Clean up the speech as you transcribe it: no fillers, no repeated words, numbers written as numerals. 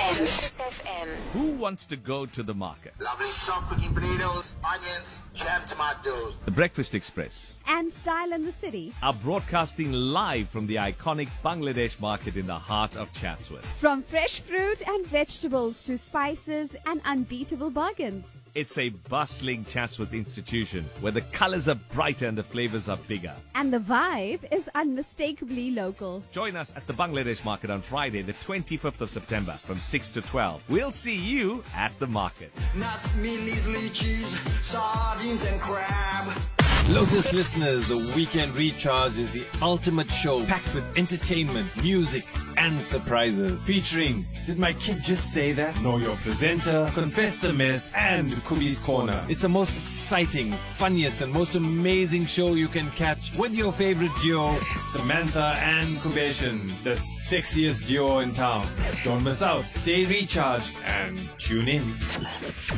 FM. Who wants to go to the market? Lovely soft cooking potatoes, onions, jam tomatoes. The Breakfast Express And Style in the City. are broadcasting live from the iconic Bangladesh market in the heart of Chatsworth. From fresh fruit and vegetables to spices and unbeatable bargains. It's a bustling Chatsworth institution where the colors are brighter and the flavors are bigger. And the vibe is unmistakably local. Join us at the Bangladesh market on Friday, the 25th of September from 6 to 12. We'll see you at the market. Nuts, mealies, lychees, sardines and crab. Lotus listeners, the Weekend Recharge is the ultimate show packed with entertainment, music, and surprises. Featuring Did My Kid Just Say That? Know Your Presenter, Confess the Mess, and Kubi's Corner. It's the most exciting, funniest, and most amazing show you can catch with your favorite duo, Samantha and Kubeshan, the sexiest duo in town. Don't miss out. Stay recharged and tune in.